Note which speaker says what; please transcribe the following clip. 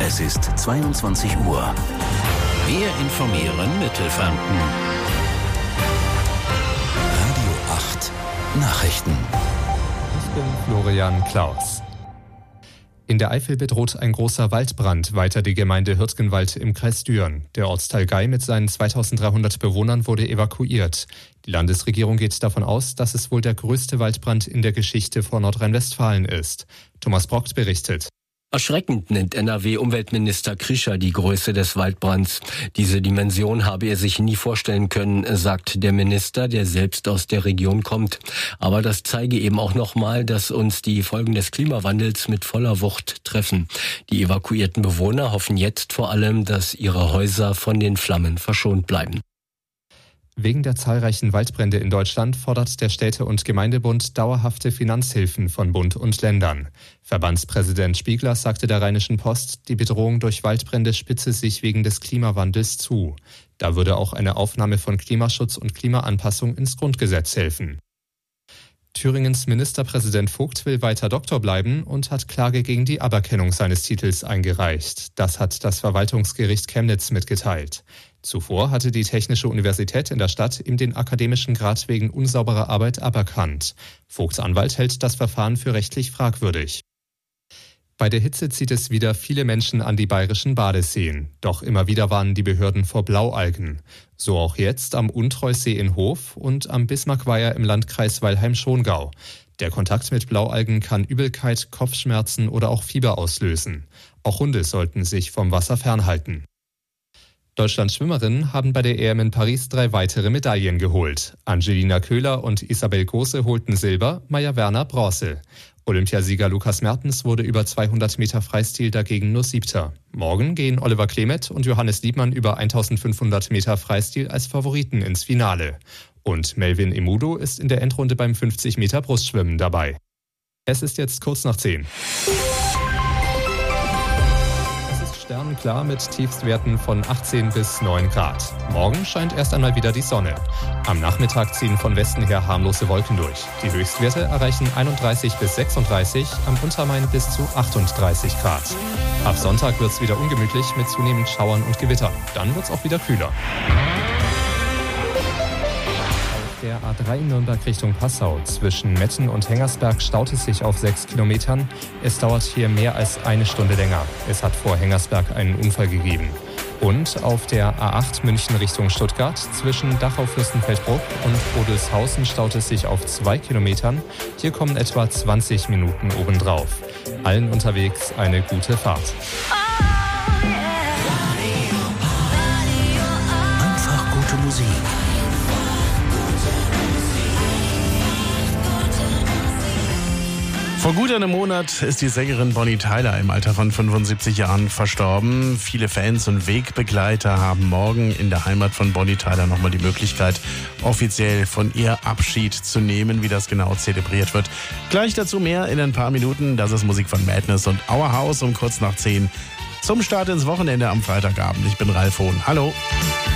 Speaker 1: Es ist 22 Uhr. Wir informieren Mittelfranken. Radio 8 Nachrichten.
Speaker 2: Ich bin Florian Klaus. In der Eifel bedroht ein großer Waldbrand weiter die Gemeinde Hürtgenwald im Kreis Düren. Der Ortsteil Gei mit seinen 2300 Bewohnern wurde evakuiert. Die Landesregierung geht davon aus, dass es wohl der größte Waldbrand in der Geschichte von Nordrhein-Westfalen ist. Thomas Brockt berichtet.
Speaker 3: Erschreckend nennt NRW-Umweltminister Krischer die Größe des Waldbrands. Diese Dimension habe er sich nie vorstellen können, sagt der Minister, der selbst aus der Region kommt. Aber das zeige eben auch nochmal, dass uns die Folgen des Klimawandels mit voller Wucht treffen. Die evakuierten Bewohner hoffen jetzt vor allem, dass ihre Häuser von den Flammen verschont bleiben.
Speaker 2: Wegen der zahlreichen Waldbrände in Deutschland fordert der Städte- und Gemeindebund dauerhafte Finanzhilfen von Bund und Ländern. Verbandspräsident Spiegler sagte der Rheinischen Post, die Bedrohung durch Waldbrände spitze sich wegen des Klimawandels zu. Da würde auch eine Aufnahme von Klimaschutz und Klimaanpassung ins Grundgesetz helfen. Thüringens Ministerpräsident Vogt will weiter Doktor bleiben und hat Klage gegen die Aberkennung seines Titels eingereicht. Das hat das Verwaltungsgericht Chemnitz mitgeteilt. Zuvor hatte die Technische Universität in der Stadt ihm den akademischen Grad wegen unsauberer Arbeit aberkannt. Vogts Anwalt hält das Verfahren für rechtlich fragwürdig. Bei der Hitze zieht es wieder viele Menschen an die bayerischen Badeseen. Doch immer wieder warnen die Behörden vor Blaualgen. So auch jetzt am Untreusee in Hof und am Bismarckweiher im Landkreis Weilheim-Schongau. Der Kontakt mit Blaualgen kann Übelkeit, Kopfschmerzen oder auch Fieber auslösen. Auch Hunde sollten sich vom Wasser fernhalten. Deutschlands Schwimmerinnen haben bei der EM in Paris 3 weitere Medaillen geholt. Angelina Köhler und Isabel Gose holten Silber, Maja Werner Bronze. Olympiasieger Lukas Mertens wurde über 200 Meter Freistil dagegen nur Siebter. Morgen gehen Oliver Klemet und Johannes Liebmann über 1500 Meter Freistil als Favoriten ins Finale. Und Melvin Emudo ist in der Endrunde beim 50 Meter Brustschwimmen dabei. Es ist jetzt kurz nach 10. Sternenklar mit Tiefstwerten von 18 bis 9 Grad. Morgen scheint erst einmal wieder die Sonne. Am Nachmittag ziehen von Westen her harmlose Wolken durch. Die Höchstwerte erreichen 31 bis 36, am Untermain bis zu 38 Grad. Ab Sonntag wird es wieder ungemütlich mit zunehmend Schauern und Gewittern. Dann wird es auch wieder kühler. Der A3 Nürnberg Richtung Passau zwischen Metten und Hengersberg staut es sich auf 6 Kilometern. Es dauert hier mehr als eine Stunde länger. Es hat vor Hengersberg einen Unfall gegeben. Und auf der A8 München Richtung Stuttgart zwischen Dachau-Fürstenfeldbruck und Odelshausen staut es sich auf 2 Kilometern. Hier kommen etwa 20 Minuten obendrauf. Allen unterwegs eine gute Fahrt.
Speaker 1: Einfach gute Musik.
Speaker 4: Vor gut einem Monat ist die Sängerin Bonnie Tyler im Alter von 75 Jahren verstorben. Viele Fans und Wegbegleiter haben morgen in der Heimat von Bonnie Tyler nochmal die Möglichkeit, offiziell von ihr Abschied zu nehmen, wie das genau zelebriert wird. Gleich dazu mehr in ein paar Minuten. Das ist Musik von Madness und Our House um kurz nach 10 zum Start ins Wochenende am Freitagabend. Ich bin Ralf Hohn. Hallo.